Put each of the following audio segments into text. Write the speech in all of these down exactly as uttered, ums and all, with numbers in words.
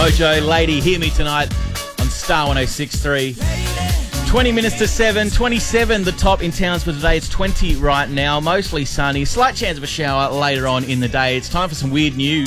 Mojo, Lady, Hear Me Tonight on Star one oh six point three. twenty minutes to seven, twenty-seven the top in towns for today. It's twenty right now, mostly sunny. Slight chance of a shower later on in the day. It's time for some weird news.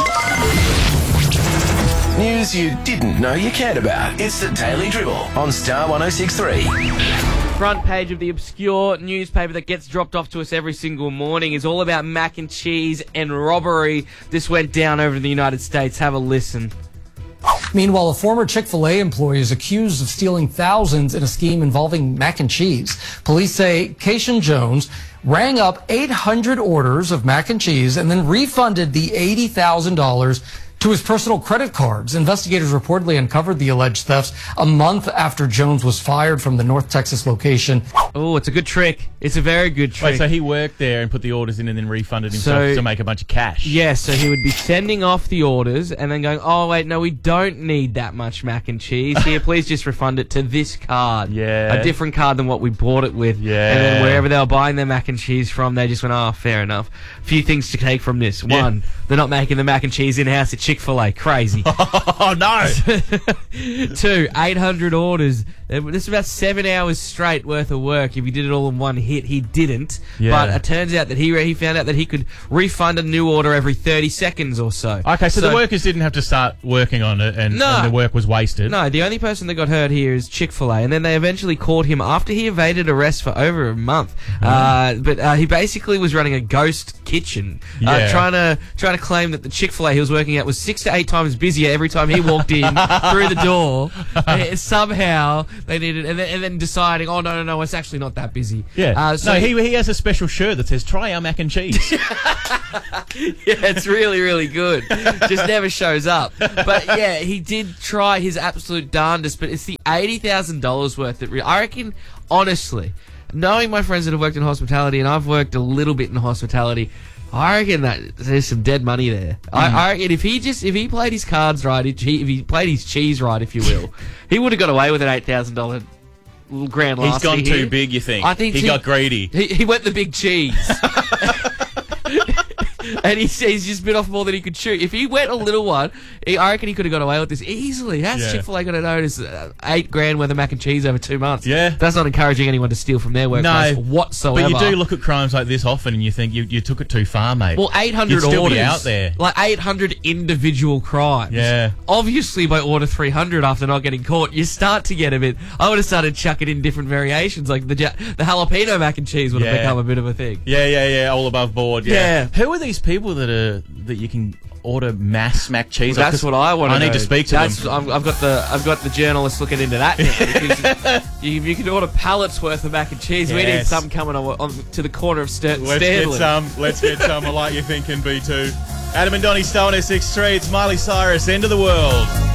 News you didn't know you cared about. It's the Daily Dribble on Star one oh six point three. Front page of the obscure newspaper that gets dropped off to us every single morning is all about mac and cheese and robbery. This went down over in the United States. Have a listen. Meanwhile, a former Chick-fil-A employee is accused of stealing thousands in a scheme involving mac and cheese. Police say Kayshawn Jones rang up eight hundred orders of mac and cheese and then refunded the eighty thousand dollars to his personal credit cards. Investigators reportedly uncovered the alleged thefts a month after Jones was fired from the North Texas location. Oh, it's a good trick. It's a very good trick. Wait, so he worked there and put the orders in and then refunded himself So- to make a bunch of cash? Yes, so he would be sending off the orders and then going, oh, wait, no, we don't need that much mac and cheese. Here, please just refund it to this card. Yeah. A different card than what we bought it with. Yeah. And then wherever they were buying their mac and cheese from, they just went, oh, fair enough. Few things to take from this. Yeah. One, they're not making the mac and cheese in-house at Chick-fil-A. Crazy. Oh, no! Two, eight hundred orders. Uh, This is about seven hours straight worth of work. If he did it all in one hit, he didn't. Yeah. But it turns out that he he found out that he could refund a new order every thirty seconds or so. Okay, so, the workers didn't have to start working on it and, No. and the work was wasted. No, the only person that got hurt here is Chick-fil-A, and then they eventually caught him after he evaded arrest for over a month. Uh, but uh, he basically was running a ghost kitchen, uh, Yeah. trying to trying to claim that the Chick-fil-A he was working at was six to eight times busier every time he walked in through the door. And somehow they needed, and then, and then deciding, oh no no no, it's actually not that busy. Yeah. Uh, so no, he, he has a special shirt that says, try our mac and cheese. Yeah, it's really, really good. Just never shows up. But yeah, he did try his absolute darndest, but it's the eighty thousand dollars worth that re- I reckon, honestly, knowing my friends that have worked in hospitality, and I've worked a little bit in hospitality, I reckon that there's some dead money there. I, I reckon if he just, if he played his cards right, if he, if he played his cheese right, if you will, he would have got away with an eight thousand dollars grand He's larceny gone too here. big, you think? I think he, he- got greedy. He, he went the big cheese. And he's, he's just bit off more than he could chew. If he went a little one, he, I reckon he could have got away with this easily. How's Yeah. Chick-fil-A going to notice uh, eight grand worth of mac and cheese over two months? Yeah. That's not encouraging anyone to steal from their workplace No, whatsoever. But you do look at crimes like this often and you think you, you took it too far, mate. Well, eight hundred You'd still orders. be out there. Like eight hundred individual crimes. Yeah. Obviously, by order three hundred after not getting caught, you start to get a bit... I would have started chucking in different variations, like the ja- the jalapeno mac and cheese would have Yeah. become a bit of a thing. Yeah, yeah, yeah, all above board. Yeah. Yeah. Who are these people that are that you can order mass mac cheese? Well, off? that's 'Cause what I want. I need know. to speak to that's, them. I've, I've got the I've got the journalists looking into that now. Because you, you can order pallets worth of mac and cheese. We need Yes. some coming on, on to the corner of Sturton Let's Stanley. get some. Let's get some. I like your thinking, B two. Adam and Donnie, Star one oh six point three. It's Miley Cyrus, End of the World.